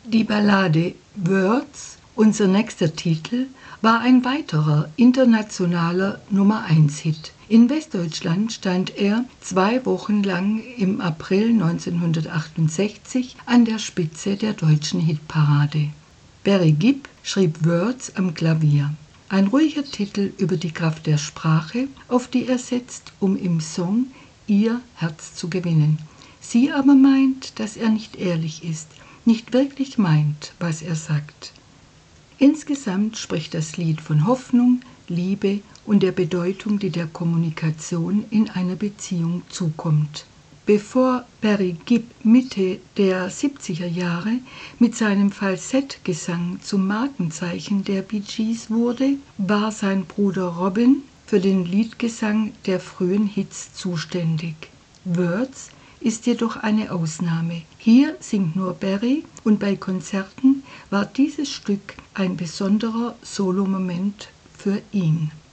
Die Ballade Words, unser nächster Titel, war ein weiterer internationaler Nummer-1-Hit. In Westdeutschland stand er 2 Wochen lang im April 1968 an der Spitze der deutschen Hitparade. Barry Gibb schrieb Words am Klavier. Ein ruhiger Titel über die Kraft der Sprache, auf die er setzt, um im Song ihr Herz zu gewinnen. Sie aber meint, dass er nicht ehrlich ist, nicht wirklich meint, was er sagt. Insgesamt spricht das Lied von Hoffnung, Liebe und der Bedeutung, die der Kommunikation in einer Beziehung zukommt. Bevor Barry Gibb Mitte der 70er Jahre mit seinem Falsettgesang zum Markenzeichen der Bee Gees wurde, war sein Bruder Robin für den Liedgesang der frühen Hits zuständig. Words ist jedoch eine Ausnahme. Hier singt nur Barry und bei Konzerten war dieses Stück ein besonderer Solomoment für ihn.